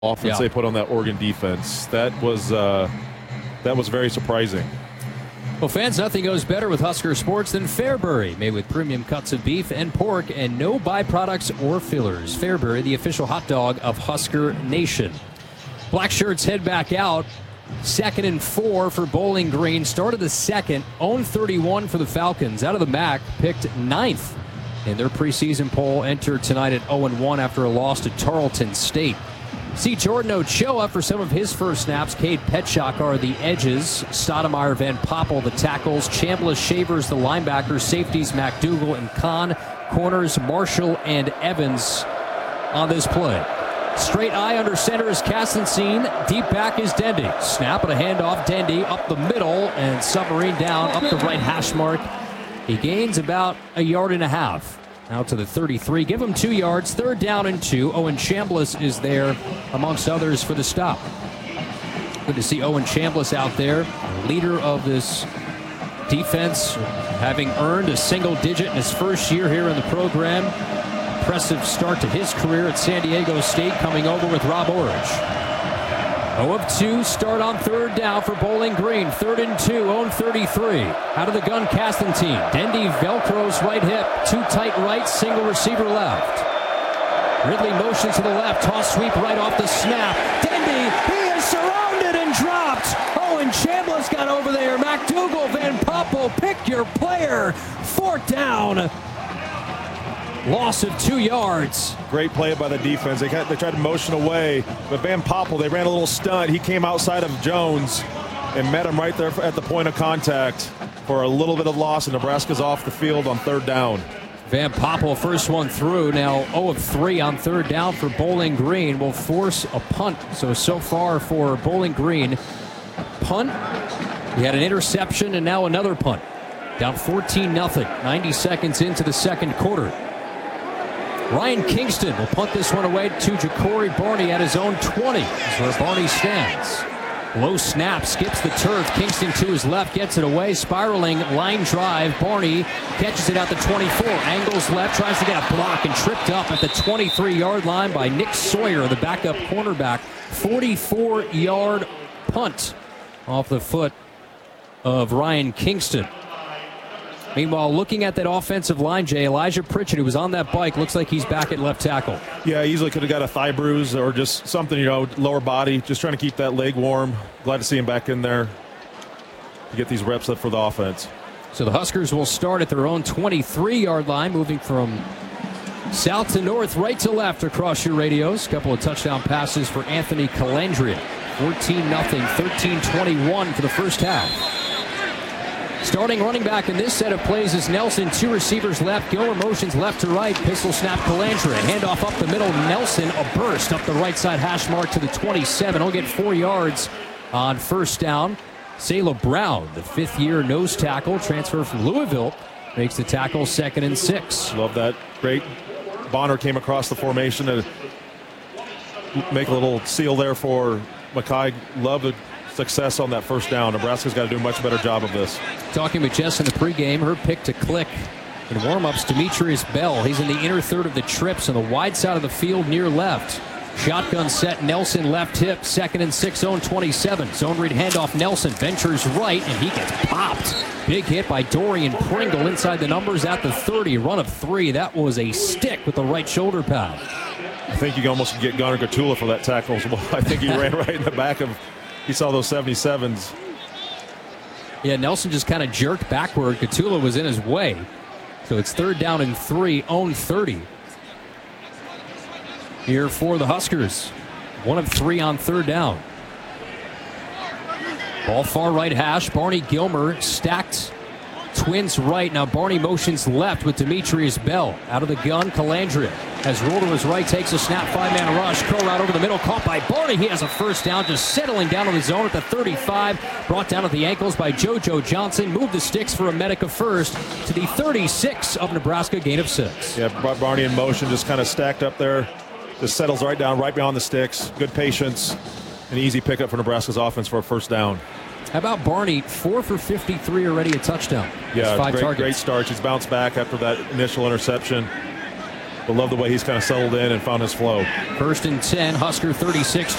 offense they put on that Oregon defense. That was very surprising. Well, fans, nothing goes better with Husker Sports than Fairbury, made with premium cuts of beef and pork and no byproducts or fillers. Fairbury, the official hot dog of Husker Nation. Black shirts head back out. 2nd and 4 for Bowling Green. Start of the second. Own 31 for the Falcons. Out of the MAC, picked 9th in their preseason poll. Entered tonight at 0-1 after a loss to Tarleton State. See Jordan Ochoa for some of his first snaps. Cade Petchak are the edges. Stoudemire, Van Poppel the tackles. Chambliss, Shavers the linebackers. Safeties McDougal and Kahn. Corners Marshall and Evans on this play. Straight eye under center is Castensen. Deep back is Dendy. Snap and a handoff. Dendy up the middle and submarine down up the right hash mark. He gains about a yard and a half. Out to the 33. Give him 2 yards. 3rd down and 2. Owen Chambliss is there amongst others for the stop. Good to see Owen Chambliss out there, leader of this defense, having earned a single digit in his first year here in the program. Impressive start to his career at San Diego State, coming over with Rob Orridge. 0 of 2 start on 3rd down for Bowling Green. 3rd and 2, own 33. Out of the gun, Castensen. Dendy Velcro's right hip. 2 tight right, single receiver left. Ridley motions to the left. Toss sweep right off the snap. Dendy, he is surrounded and dropped. Owen Chambliss got over there. McDougal, Van Poppel, pick your player. 4th down. Loss of 2 yards. Great play by the defense. They tried to motion away, but Van Poppel, they ran a little stunt. He came outside of Jones and met him right there at the point of contact for a little bit of loss, and Nebraska's off the field on 3rd down. Van Poppel, first one through. Now 0 of 3 on 3rd down for Bowling Green. Will force a punt. So far for Bowling Green, punt. He had an interception and now another punt. Down 14-0. 90 seconds into the second quarter. Ryan Kingston will punt this one away to Ja'Cory Barney at his own 20. Is where Barney stands. Low snap, skips the turf. Kingston to his left, gets it away. Spiraling line drive. Barney catches it at the 24. Angles left, tries to get a block and tripped up at the 23-yard line by Nick Sawyer, the backup cornerback. 44-yard punt off the foot of Ryan Kingston. Meanwhile, looking at that offensive line, Jay, Elijah Pritchett, who was on that bike, looks like he's back at left tackle. Yeah, easily could have got a thigh bruise or just something, lower body, just trying to keep that leg warm. Glad to see him back in there to get these reps up for the offense. So the Huskers will start at their own 23-yard line, moving from south to north, right to left across your radios. A couple of touchdown passes for Anthony Calandria. 14-0, 13-21 for the first half. Starting running back in this set of plays is Nelson. 2 receivers left. Gilmer motions left to right. Pistol snap Calandria. Handoff up the middle. Nelson, a burst up the right side hash mark to the 27. He'll get 4 yards on first down. Sayla Brown, the 5th-year nose tackle, transfer from Louisville, makes the tackle. 2nd and 6. Love that. Great. Bonner came across the formation to make a little seal there for Mackay. Love the success on that first down. Nebraska's got to do a much better job of this. Talking with Jess in the pregame, her pick to click in warm-ups, Demetrius Bell. He's in the inner third of the trips on the wide side of the field near left. Shotgun set, Nelson left hip, 2nd and 6, zone 27. Zone read handoff, Nelson ventures right, and he gets popped. Big hit by Dorian Pringle inside the numbers at the 30. Run of 3. That was a stick with the right shoulder pad. I think you almost get Gunnar Gatula for that tackle as well. I think he ran right in the back of. He saw those 77s. Yeah, Nelson just kind of jerked backward. Gatula was in his way. So it's 3rd down and 3, own 30. Here for the Huskers. 1 of 3 on 3rd down. Ball far right hash. Barney Gilmer stacked. Twins right. Now Barney motions left with Demetrius Bell. Out of the gun, Calandria has rolled to his right, takes a snap, 5-man rush. Curl out over the middle, caught by Barney. He has a first down, just settling down on the zone at the 35. Brought down at the ankles by JoJo Johnson. Moved the sticks for a Medica first to the 36 of Nebraska, gain of 6. Yeah, Barney in motion, just kind of stacked up there. Just settles right down, right beyond the sticks. Good patience. An easy pickup for Nebraska's offense for a first down. How about Barney? 4 for 53 already, a touchdown. Yeah, great start. He's bounced back after that initial interception. but love the way he's kind of settled in and found his flow. 1st and 10, Husker 36.